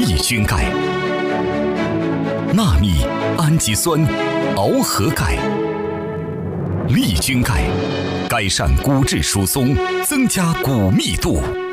益菌钙、纳米氨基酸螯合钙、利菌钙，改善骨质疏松，增加骨密度。